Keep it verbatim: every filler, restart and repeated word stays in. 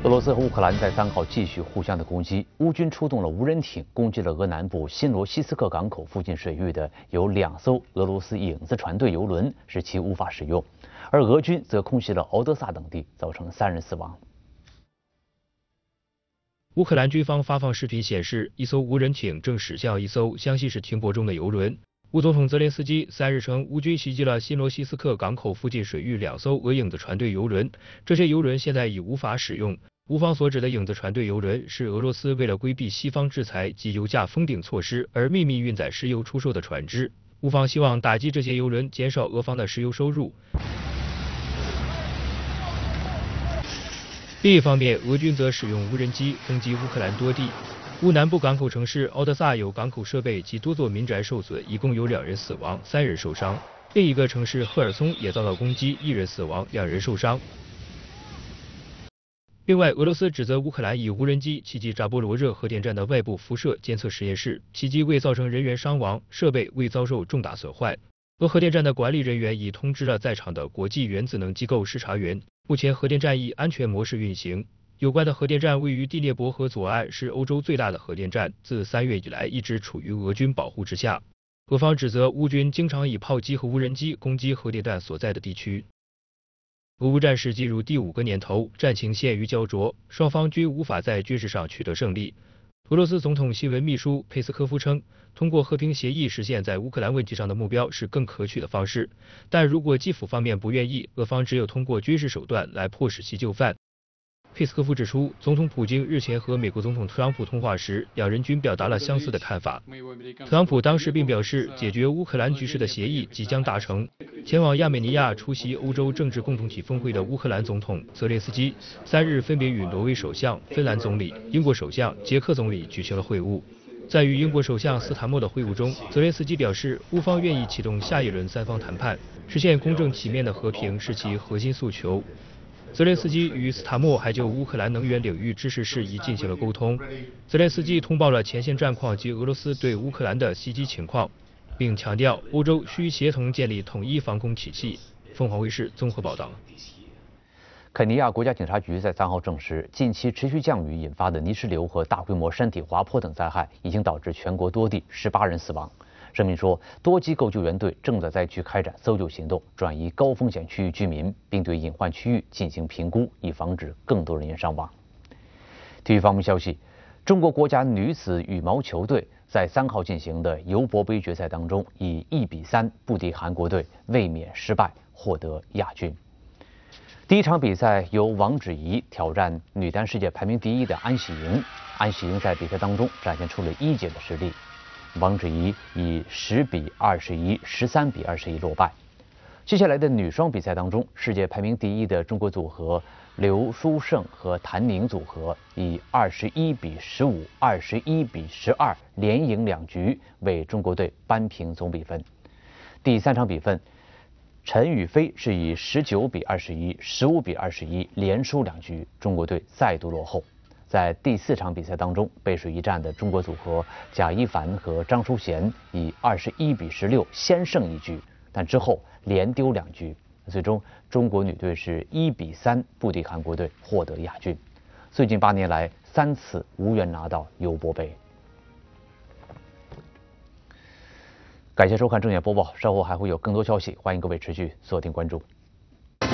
俄罗斯和乌克兰在三号继续互相的攻击，乌军出动了无人艇攻击了俄南部新罗西斯克港口附近水域的有两艘俄罗斯影子船队油轮，使其无法使用，而俄军则空袭了敖德萨等地，造成三人死亡。 乌克兰军方发放视频显示，一艘无人艇正驶向一艘湘西市停泊中的油轮。乌总统泽连斯基三日称，乌军袭击了新罗西斯克港口附近水域两艘俄影子船队油轮，这些油轮现在已无法使用。乌方所指的影子船队油轮是俄罗斯为了规避西方制裁及油价封顶措施而秘密运载石油出售的船只。乌方希望打击这些油轮，减少俄方的石油收入。另一方面，俄军则使用无人机攻击乌克兰多地。乌南部港口城市敖德萨有港口设备及多座民宅受损，一共有两人死亡，三人受伤。另一个城市赫尔松也遭到攻击，一人死亡，两人受伤。另外，俄罗斯指责乌克兰以无人机袭击扎波罗热核电站的外部辐射监测实验室，袭击未造成人员伤亡，设备未遭受重大损坏。俄核电站的管理人员已通知了在场的国际原子能机构视察员，目前核电站以安全模式运行。有关的核电站位于第聂伯河左岸，是欧洲最大的核电站，自三月以来一直处于俄军保护之下。俄方指责乌军经常以炮击和无人机攻击核电站所在的地区。俄乌战事进入第五个年头，战情陷于焦灼，双方均无法在军事上取得胜利。俄罗斯总统新闻秘书佩斯科夫称，通过和平协议实现在乌克兰问题上的目标是更可取的方式，但如果基辅方面不愿意，俄方只有通过军事手段来迫使其就范。佩斯科夫指出，总统普京日前和美国总统特朗普通话时，两人均表达了相似的看法。特朗普当时并表示，解决乌克兰局势的协议即将达成。前往亚美尼亚出席欧洲政治共同体峰会的乌克兰总统泽连斯基，三日分别与挪威首相、芬兰总理、英国首相、捷克总理举行了会晤。在与英国首相斯塔默的会晤中，泽连斯基表示，乌方愿意启动下一轮三方谈判，实现公正体面的和平是其核心诉求。泽连斯基与斯塔默还就乌克兰能源领域支持事宜进行了沟通。泽连斯基通报了前线战况及俄罗斯对乌克兰的袭击情况，并强调欧洲需协同建立统一防空体系。凤凰卫视综合报道。 肯尼亚国家警察局在三号证实，近期持续降雨引发的泥石流和大规模山体滑坡等灾害，已经导致全国多地十八人死亡。声明说，多机构救援队正在灾区开展搜救行动，转移高风险区域居民，并对隐患区域进行评估，以防止更多人员伤亡。体育方面消息，中国国家女子羽毛球队在三号进行的尤伯杯决赛当中，以一比三不敌韩国队，卫冕失败，获得亚军。第一场比赛由王芷怡挑战女单世界排名第一的安喜莹，安喜莹在比赛当中展现出了一姐的实力。王芷怡以十比二十一、十三比二十一落败。接下来的女双比赛当中，世界排名第一的中国组合刘书胜和谭宁组合以二十一比十五、二十一比十二连赢两局，为中国队扳平总比分。第三场比分，陈雨菲是以十九比二十一、十五比二十一连输两局，中国队再度落后。在第四场比赛当中，背水一战的中国组合贾一凡和张淑娴以二十一比十六先胜一局，但之后连丢两局，最终中国女队是一比三不敌韩国队，获得亚军。最近八年来三次无缘拿到尤伯杯。感谢收看正点播报，稍后还会有更多消息，欢迎各位持续锁定关注。